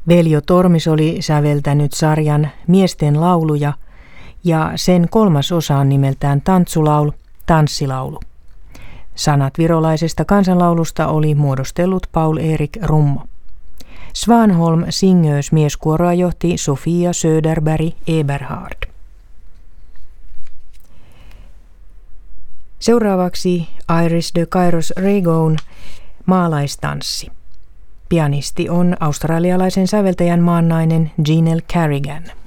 Veljo Tormis oli säveltänyt sarjan Miesten lauluja ja sen 3. osa on nimeltään Tantsulaul, tanssilaulu. Sanat virolaisesta kansanlaulusta oli muodostellut Paul-Erik Rummo. Svanholm Singös mieskuoroa johti Sofia Söderberg Eberhard. Seuraavaksi Iris de Kairos Regon maalaistanssi. Pianisti on australialaisen säveltäjän maannainen Ginelle Carrigan.